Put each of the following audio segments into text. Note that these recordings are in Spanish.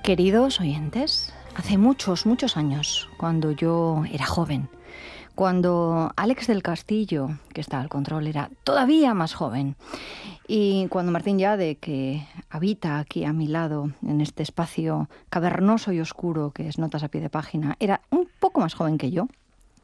Queridos oyentes, hace muchos, muchos años, cuando yo era joven, cuando Alex del Castillo, que está al control, era todavía más joven, y cuando Martín Llade, que habita aquí a mi lado, en este espacio cavernoso y oscuro que es Notas a pie de página, era un poco más joven que yo,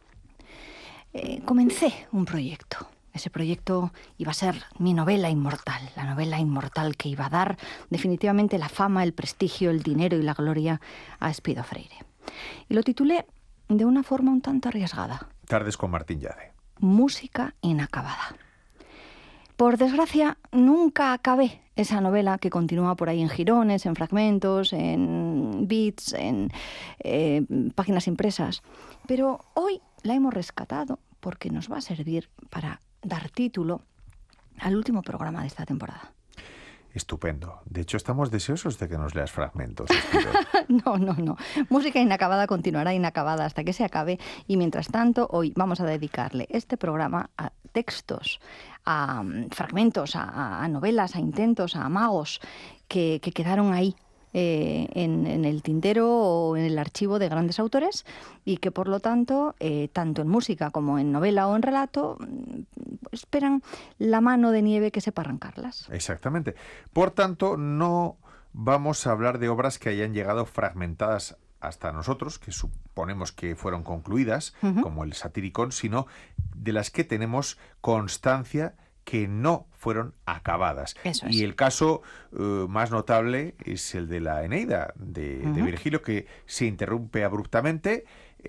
comencé un proyecto. Ese proyecto iba a ser mi novela inmortal, la novela inmortal que iba a dar definitivamente la fama, el prestigio, el dinero y la gloria a Espido Freire. Y lo titulé de una forma un tanto arriesgada. Tardes con Martín Llade. Música inacabada. Por desgracia, nunca acabé esa novela que continúa por ahí en jirones, en fragmentos, en bits, en páginas impresas. Pero hoy la hemos rescatado porque nos va a servir para dar título al último programa de esta temporada. Estupendo. De hecho, estamos deseosos de que nos leas fragmentos. No. Música inacabada continuará inacabada hasta que se acabe. Y mientras tanto, hoy vamos a dedicarle este programa a textos, a fragmentos, a novelas, a intentos, a amagos que quedaron ahí en el tintero o en el archivo de grandes autores y que, por lo tanto, tanto en música como en novela o en relato, esperan la mano de nieve que sepa arrancarlas. Exactamente. Por tanto, no vamos a hablar de obras que hayan llegado fragmentadas hasta nosotros, que suponemos que fueron concluidas, como el Satyricon, sino de las que tenemos constancia que no fueron acabadas. Eso es. Y el caso más notable es el de la Eneida de Virgilio, que se interrumpe abruptamente,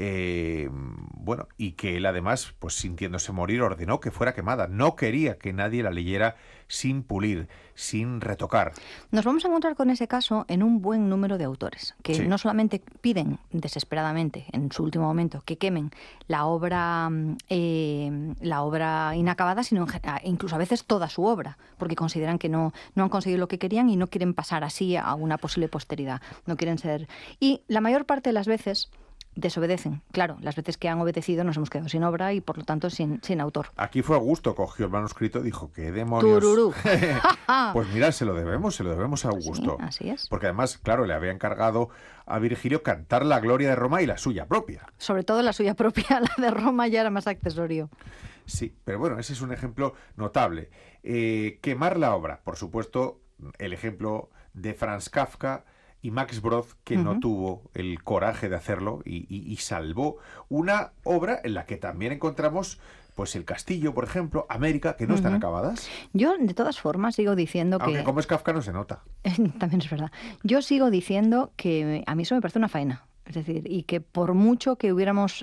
y que él además, pues sintiéndose morir, ordenó que fuera quemada. No quería que nadie la leyera sin pulir, sin retocar. Nos vamos a encontrar con ese caso en un buen número de autores, que sí. No solamente piden desesperadamente, en su último momento, que quemen la obra inacabada, sino incluso a veces toda su obra, porque consideran que no han conseguido lo que querían y no quieren pasar así a una posible posteridad. No quieren ser... Y la mayor parte de las veces desobedecen. Claro, las veces que han obedecido nos hemos quedado sin obra y por lo tanto sin autor. Aquí fue Augusto, cogió el manuscrito y dijo, ¿qué demonios? ¡Tururú! Pues mira, se lo debemos a Augusto. Sí, así es. Porque además, claro, le había encargado a Virgilio cantar la gloria de Roma y la suya propia. Sobre todo la suya propia, la de Roma ya era más accesorio. Sí, pero bueno, ese es un ejemplo notable. Quemar la obra, por supuesto, el ejemplo de Franz Kafka y Max Brod, que no tuvo el coraje de hacerlo y salvó una obra en la que también encontramos pues El Castillo, por ejemplo, América, que no están acabadas. Yo, de todas formas, sigo diciendo que... Aunque como es Kafka no se nota. También es verdad. Yo sigo diciendo que a mí eso me parece una faena. Es decir, y que por mucho que hubiéramos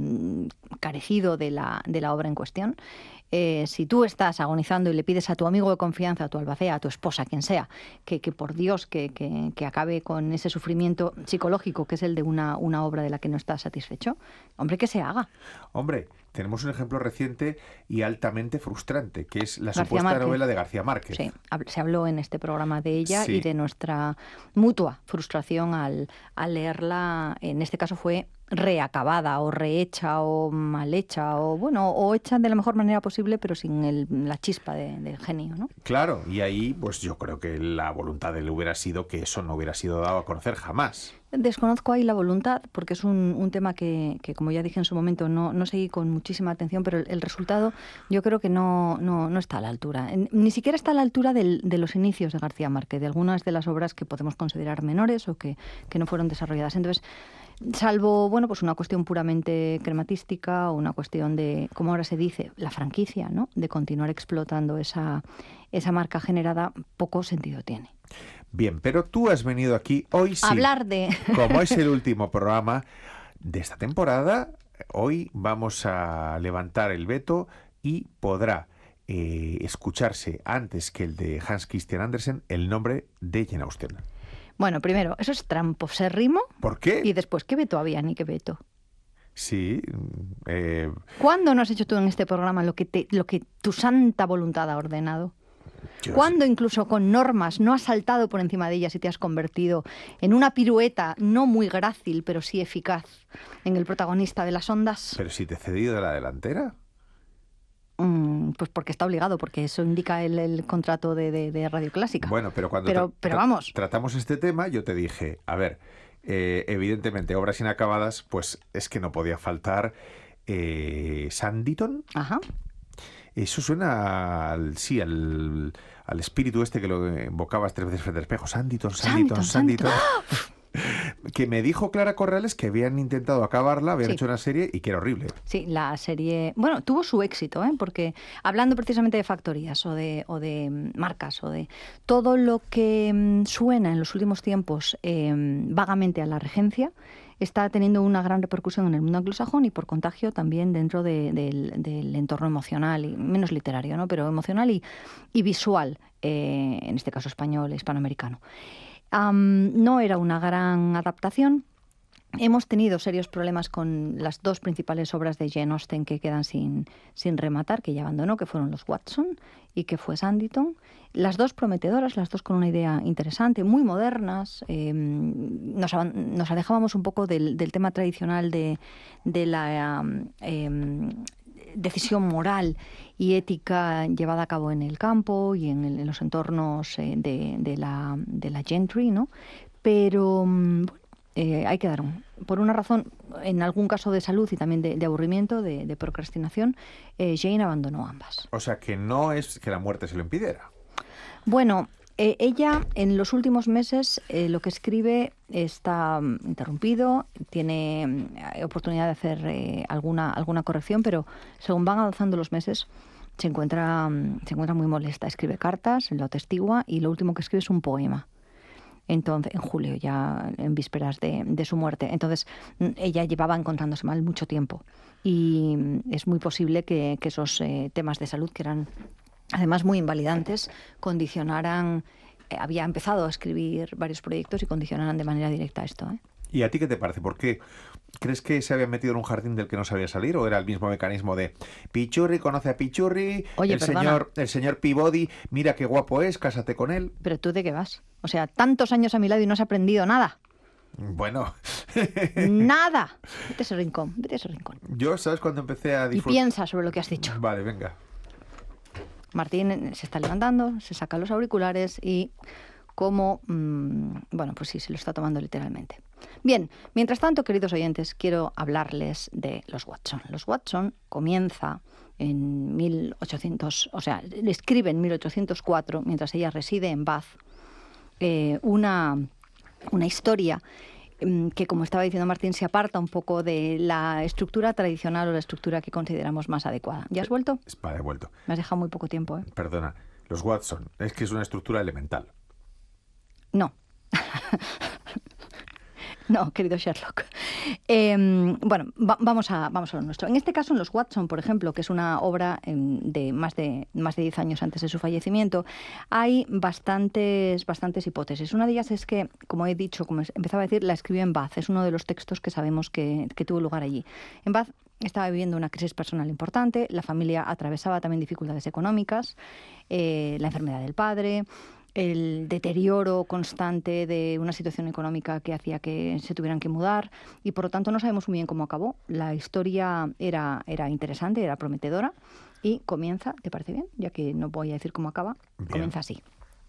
carecido de la obra en cuestión, si tú estás agonizando y le pides a tu amigo de confianza, a tu albacea, a tu esposa, quien sea, que por Dios que acabe con ese sufrimiento psicológico que es el de una obra de la que no estás satisfecho, hombre, que se haga. Hombre, tenemos un ejemplo reciente y altamente frustrante, que es la García supuesta Márquez. novela de García Márquez. Sí, se habló en este programa de ella Sí. y de nuestra mutua frustración al leerla. En este caso fue reacabada o rehecha o mal hecha o hecha de la mejor manera posible, pero sin la chispa del genio, ¿no? Claro, y ahí pues yo creo que la voluntad de él hubiera sido que eso no hubiera sido dado a conocer jamás. Desconozco ahí la voluntad, porque es un tema que, como ya dije en su momento, no seguí con muchísima atención, pero el resultado yo creo que no está a la altura. Ni siquiera está a la altura de los inicios de García Márquez, de algunas de las obras que podemos considerar menores o que no fueron desarrolladas. Entonces, salvo, pues una cuestión puramente crematística o una cuestión de, como ahora se dice, la franquicia, ¿no? De continuar explotando esa marca generada, poco sentido tiene. Bien, pero tú has venido aquí hoy sí. Hablar de... Como es el último programa de esta temporada, hoy vamos a levantar el veto y podrá escucharse antes que el de Hans Christian Andersen el nombre de Jane Austen. Bueno, primero, eso es tramposérrimo. ¿Por qué? Y después, ¿qué veto había ni qué veto? Sí. ¿Cuándo no has hecho tú en este programa lo que tu santa voluntad ha ordenado? ¿Cuándo incluso con normas no has saltado por encima de ellas y te has convertido en una pirueta no muy grácil, pero sí eficaz, en el protagonista de las ondas? ¿Pero si te he cedido de la delantera? Pues porque está obligado, porque eso indica el contrato de Radio Clásica. Bueno, pero cuando pero vamos, tratamos este tema, yo te dije, a ver, evidentemente, obras inacabadas, pues es que no podía faltar Sanditon. ajá. Eso suena al espíritu este que lo invocabas 3 veces frente al espejo. Sanditon. Que me dijo Clara Corrales que habían intentado acabarla, habían hecho una serie y que era horrible. Sí, la serie, bueno, tuvo su éxito, porque hablando precisamente de factorías o de marcas o de todo lo que suena en los últimos tiempos vagamente a la regencia, está teniendo una gran repercusión en el mundo anglosajón y por contagio también dentro del entorno emocional, y menos literario, ¿no? Pero emocional y visual, en este caso español, hispanoamericano. No era una gran adaptación. Hemos tenido serios problemas con las 2 principales obras de Jane Austen que quedan sin rematar, que ella abandonó, que fueron los Watson y que fue Sanditon. Las 2 prometedoras, las 2 con una idea interesante, muy modernas. Nos alejábamos un poco del tema tradicional de la decisión moral y ética llevada a cabo en el campo y en los entornos de la gentry, ¿no? Pero hay que dar por una razón, en algún caso de salud y también de aburrimiento, de procrastinación, Jane abandonó ambas. O sea, que no es que la muerte se lo impidiera. Bueno, ella en los últimos meses lo que escribe está interrumpido, tiene oportunidad de hacer alguna corrección, pero según van avanzando los meses se encuentra muy molesta. Escribe cartas, lo atestigua y lo último que escribe es un poema. Entonces, en julio, ya en vísperas de su muerte. Entonces, ella llevaba encontrándose mal mucho tiempo. Y es muy posible que esos temas de salud, que eran además muy invalidantes, condicionaran. Había empezado a escribir varios proyectos y condicionaran de manera directa esto. ¿Y a ti qué te parece? ¿Por qué? ¿Crees que se había metido en un jardín del que no sabía salir o era el mismo mecanismo de Pichurri conoce a Pichurri, Oye, el señor Peabody, mira qué guapo es, cásate con él? ¿Pero tú de qué vas? O sea, tantos años a mi lado y no has aprendido nada. Bueno. ¡Nada! Vete a ese rincón. Yo, ¿sabes cuando empecé a disfrutar? Y piensa sobre lo que has dicho. Vale, venga. Martín se está levantando, se saca los auriculares y como, bueno, pues sí, se lo está tomando literalmente. Bien, mientras tanto, queridos oyentes, quiero hablarles de los Watson. Los Watson comienza en 1800, o sea, le escribe en 1804, mientras ella reside en Bath, una historia que, como estaba diciendo Martín, se aparta un poco de la estructura tradicional o la estructura que consideramos más adecuada. ¿Ya has vuelto? Vale, he vuelto. Me has dejado muy poco tiempo, ¿eh? Perdona, los Watson, es que es una estructura elemental. No. No, querido Sherlock. Bueno, vamos a lo nuestro. En este caso, en los Watson, por ejemplo, que es una obra de más de 10 años antes de su fallecimiento, hay bastantes hipótesis. Una de ellas es que, como he dicho, como empezaba a decir, la escribió en Bath. Es uno de los textos que sabemos que tuvo lugar allí. En Bath estaba viviendo una crisis personal importante, la familia atravesaba también dificultades económicas, la enfermedad del padre, el deterioro constante de una situación económica que hacía que se tuvieran que mudar y por lo tanto no sabemos muy bien cómo acabó. La historia era interesante, era prometedora y comienza, ¿te parece bien? Ya que no voy a decir cómo acaba, bien. Comienza así.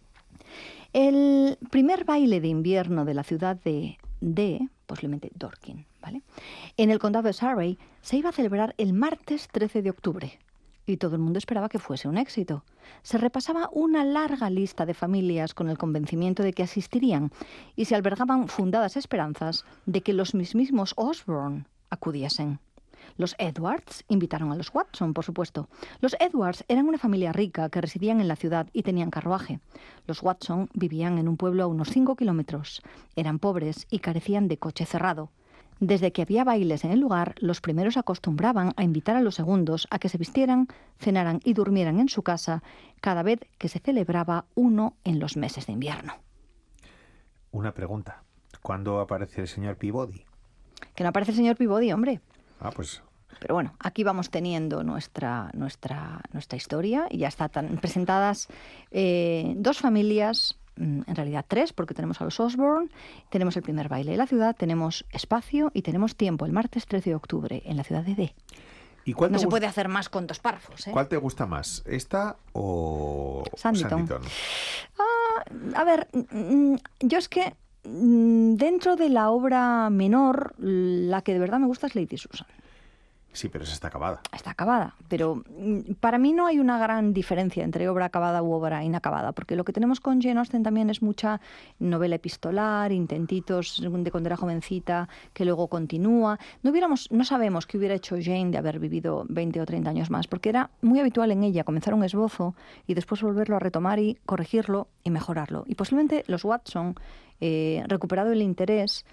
El primer baile de invierno de la ciudad de posiblemente Dorking, ¿vale?, en el condado de Surrey, se iba a celebrar el martes 13 de octubre. Y todo el mundo esperaba que fuese un éxito. Se repasaba una larga lista de familias con el convencimiento de que asistirían y se albergaban fundadas esperanzas de que los mismos Osborne acudiesen. Los Edwards invitaron a los Watson, por supuesto. Los Edwards eran una familia rica que residían en la ciudad y tenían carruaje. Los Watson vivían en un pueblo a unos 5 kilómetros. Eran pobres y carecían de coche cerrado. Desde que había bailes en el lugar, los primeros acostumbraban a invitar a los segundos a que se vistieran, cenaran y durmieran en su casa cada vez que se celebraba uno en los meses de invierno. Una pregunta. ¿Cuándo aparece el señor Peabody? Que no aparece el señor Peabody, hombre. Pues... Pero bueno, aquí vamos teniendo nuestra historia y ya están presentadas 2 familias. En realidad 3, porque tenemos a los Osborne, tenemos el primer baile de la ciudad, tenemos espacio y tenemos tiempo, el martes 13 de octubre, en la ciudad de D. ¿Y cuál No se te puede hacer más con 2 párrafos, ¿eh? ¿Cuál te gusta más? ¿Esta o Sanditon. A ver, yo es que dentro de la obra menor, la que de verdad me gusta es Lady Susan. Sí, pero esa está acabada. Está acabada, pero para mí no hay una gran diferencia entre obra acabada u obra inacabada, porque lo que tenemos con Jane Austen también es mucha novela epistolar, intentitos de cuando era jovencita, que luego continúa. No sabemos qué hubiera hecho Jane de haber vivido 20 o 30 años más, porque era muy habitual en ella comenzar un esbozo y después volverlo a retomar y corregirlo y mejorarlo. Y posiblemente los Watson, recuperado el interés,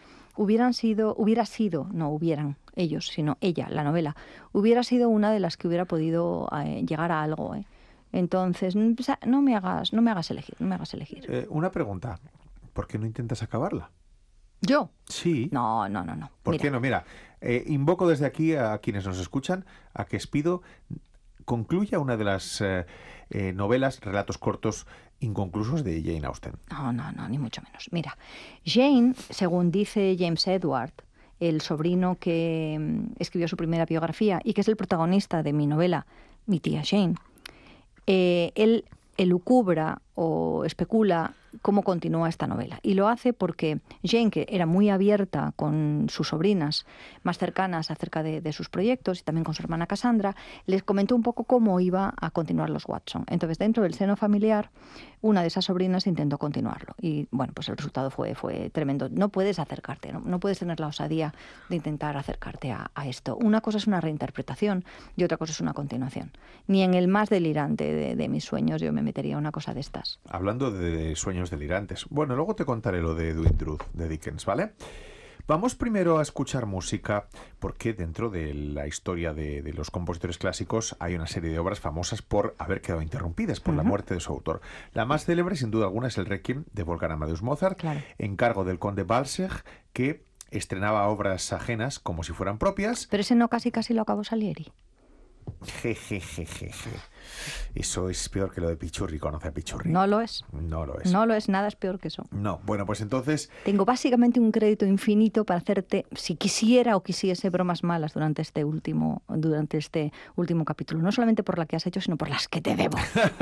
ellos, sino ella, la novela, hubiera sido una de las que hubiera podido llegar a algo. Entonces, no me hagas elegir. Una pregunta. ¿Por qué no intentas acabarla? ¿Yo? Sí. No. ¿Por qué no? Mira, invoco desde aquí a quienes nos escuchan a que Espido concluya una de las novelas, relatos cortos inconclusos de Jane Austen. No, ni mucho menos. Mira, Jane, según dice James Edward, el sobrino que escribió su primera biografía y que es el protagonista de mi novela, Mi tía Jane, él elucubra o especula cómo continúa esta novela. Y lo hace porque Jane, que era muy abierta con sus sobrinas más cercanas acerca de sus proyectos y también con su hermana Cassandra, les comentó un poco cómo iba a continuar los Watson. Entonces, dentro del seno familiar, una de esas sobrinas intentó continuarlo. Y bueno, pues el resultado fue tremendo. No puedes acercarte, no puedes tener la osadía de intentar acercarte a esto. Una cosa es una reinterpretación y otra cosa es una continuación. Ni en el más delirante de mis sueños yo me metería a una cosa de estas. Hablando de sueños delirantes. Bueno, luego te contaré lo de Doing Truth de Dickens, ¿vale? Vamos primero a escuchar música porque dentro de la historia de los compositores clásicos hay una serie de obras famosas por haber quedado interrumpidas por la muerte de su autor. La más célebre, sin duda alguna, es el Requiem de Wolfgang Amadeus Mozart, claro, encargo del conde Balseg, que estrenaba obras ajenas como si fueran propias. Pero ese no casi lo acabó Salieri. Jejejeje. Eso es peor que lo de Pichurri. ¿Conoce a Pichurri? No lo es. No lo es. No lo es, nada es peor que eso. No, bueno, pues entonces... Tengo básicamente un crédito infinito para hacerte, si quisiera o quisiese, bromas malas durante este último capítulo. No solamente por la que has hecho, sino por las que te debo.